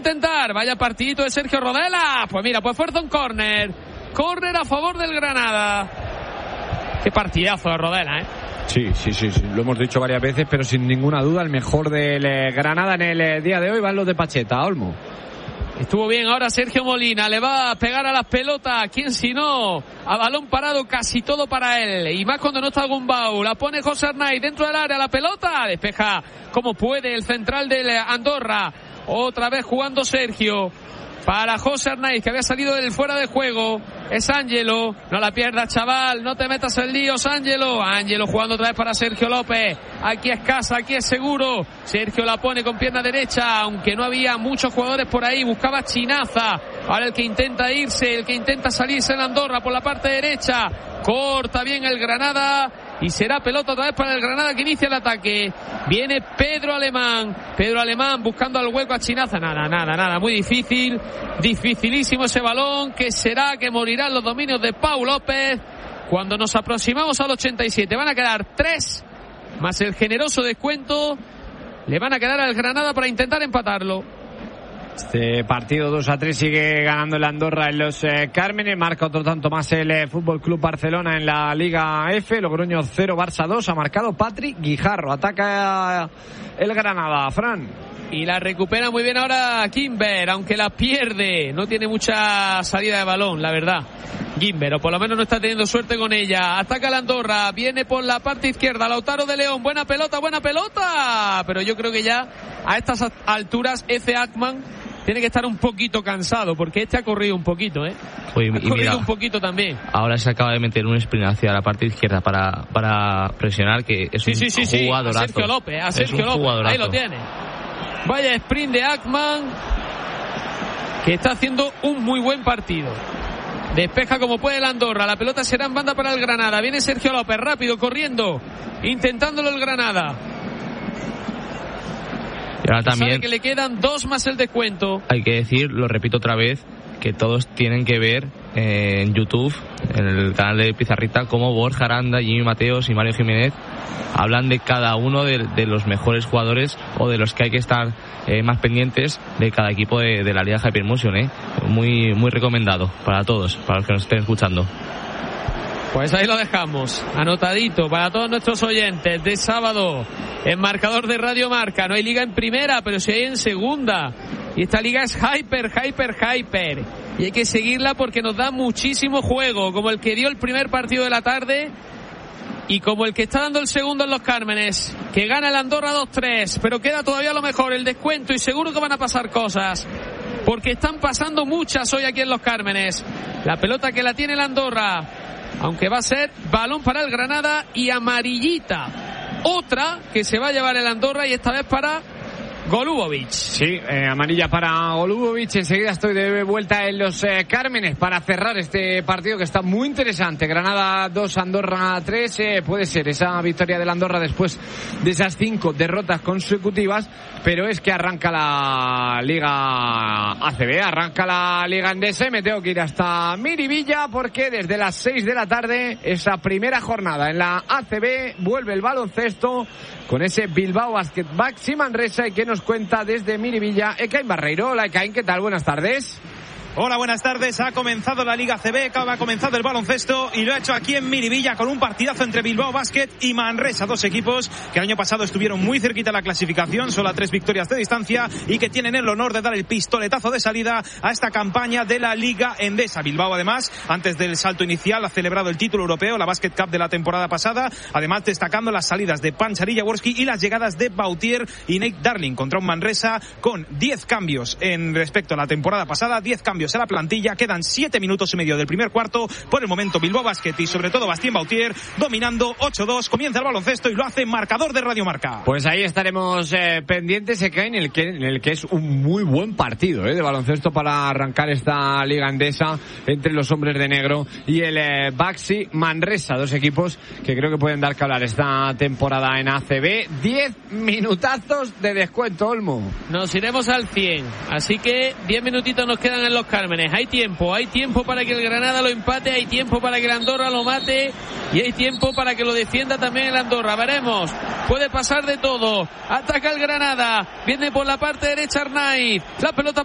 intentar. Vaya partidito de Sergio Rodela. Pues mira, pues fuerza un córner. Córner a favor del Granada. Qué partidazo de Rodela, ¿eh? Sí, lo hemos dicho varias veces, pero sin ninguna duda el mejor del Granada en el día de hoy van los de Pacheta, Olmo. Estuvo bien ahora Sergio Molina, le va a pegar a las pelotas, ¿quién si no? A balón parado, casi todo para él, y más cuando no está Gumbau. La pone José Arnaiz dentro del área, la pelota, despeja como puede el central del Andorra. Otra vez jugando Sergio para José Arnaiz, que había salido del fuera de juego. Es Ángelo, no la pierdas, chaval, no te metas en líos, Ángelo jugando otra vez para Sergio López. Aquí es casa, aquí es seguro. Sergio la pone con pierna derecha, aunque no había muchos jugadores por ahí, buscaba Chinaza. Ahora el que intenta irse, el que intenta salirse en Andorra por la parte derecha. Corta bien el Granada y será pelota otra vez para el Granada, que inicia el ataque. Viene Pedro Alemán buscando al hueco a Chinaza. Nada, muy difícil, dificilísimo ese balón, que será que morirán los dominios de Pau López. Cuando nos aproximamos al 87 van a quedar 3 más el generoso descuento, le van a quedar al Granada para intentar empatarlo. Este partido 2-3 sigue ganando el Andorra en los Cármenes. Marca otro tanto más el Fútbol Club Barcelona en la Liga F. Logroño 0, Barça 2. Ha marcado Patrick Guijarro. Ataca el Granada, Fran. Y la recupera muy bien ahora Kimber, aunque la pierde. No tiene mucha salida de balón, la verdad. Kimber, o por lo menos no está teniendo suerte con ella. Ataca el Andorra, viene por la parte izquierda Lautaro de León. Buena pelota. Pero yo creo que ya a estas alturas Efe Akman tiene que estar un poquito cansado, porque este ha corrido un poquito, ¿eh? Oye, ha corrido un poquito también. Ahora se acaba de meter un sprint hacia la parte izquierda para presionar, que es un jugadorazo. A Sergio López, ahí lo tiene. Vaya sprint de Akman, que está haciendo un muy buen partido. Despeja como puede el Andorra, la pelota será en banda para el Granada. Viene Sergio López, rápido, corriendo, intentándolo el Granada. Y ahora también sabe que le quedan 2 más el descuento. Hay que decir, lo repito otra vez, que todos tienen que ver en YouTube, en el canal de Pizarrita, como Borja Aranda, Jimmy Mateos y Mario Jiménez hablan de cada uno de los mejores jugadores, o de los que hay que estar más pendientes de cada equipo de la Liga Hypermotion. Muy recomendado para todos, para los que nos estén escuchando. Pues ahí lo dejamos, anotadito para todos nuestros oyentes de sábado, en marcador de Radio Marca. No hay liga en primera, pero sí hay en segunda. Y esta liga es hyper. Y hay que seguirla porque nos da muchísimo juego, como el que dio el primer partido de la tarde y como el que está dando el segundo en los Cármenes, que gana el Andorra 2-3, pero queda todavía lo mejor, el descuento, y seguro que van a pasar cosas, porque están pasando muchas hoy aquí en los Cármenes. La pelota que la tiene el Andorra, aunque va a ser balón para el Granada y amarillita. Otra que se va a llevar el Andorra, y esta vez para Golubovic. Sí, amarilla para Golubovic. Enseguida estoy de vuelta en los Cármenes para cerrar este partido que está muy interesante. Granada 2, Andorra 3. Puede ser esa victoria del Andorra después de esas 5 derrotas consecutivas, pero es que arranca la Liga ACB, arranca la Liga Endesa, y me tengo que ir hasta Miribilla porque desde las 6 de la tarde, esa primera jornada en la ACB, vuelve el baloncesto con ese Bilbao Basket Baxi Manresa, y que nos cuenta desde Miribilla Ekain Barreiro. Hola Ekain, ¿qué tal? Buenas tardes. Hola, buenas tardes. Ha comenzado la Liga CB, ha comenzado el baloncesto, y lo ha hecho aquí en Miribilla con un partidazo entre Bilbao Basket y Manresa, 2 equipos que el año pasado estuvieron muy cerquita de la clasificación, solo a 3 victorias de distancia, y que tienen el honor de dar el pistoletazo de salida a esta campaña de la Liga Endesa. Bilbao, además, antes del salto inicial, ha celebrado el título europeo, la Basket Cup de la temporada pasada, además destacando las salidas de Panchari Jaworski y las llegadas de Bautier y Nate Darling contra un Manresa con 10 cambios en respecto a la temporada pasada, 10 cambios en la plantilla. Quedan 7 minutos y medio del primer cuarto. Por el momento Bilbao Basket y sobre todo Bastien Bautier dominando 8-2. Comienza el baloncesto y lo hace marcador de Radio Marca. Pues ahí estaremos pendientes, en el que es un muy buen partido de baloncesto para arrancar esta Liga Endesa entre los hombres de negro y el Baxi Manresa, 2 equipos que creo que pueden dar que hablar esta temporada en ACB. 10 minutazos de descuento, Olmo. Nos iremos al 100, así que 10 minutitos nos quedan en los Cármenes. Hay tiempo para que el Granada lo empate, hay tiempo para que el Andorra lo mate, y hay tiempo para que lo defienda también el Andorra. Veremos, puede pasar de todo. Ataca el Granada, viene por la parte derecha Arnaiz, la pelota